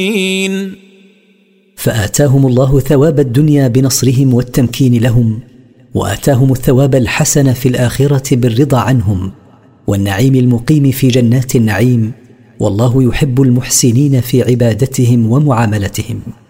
فآتاهم الله ثواب الدنيا بنصرهم والتمكين لهم، وآتاهم الثواب الحسن في الآخرة بالرضا عنهم والنعيم المقيم في جنات النعيم، والله يحب المحسنين في عبادتهم ومعاملتهم.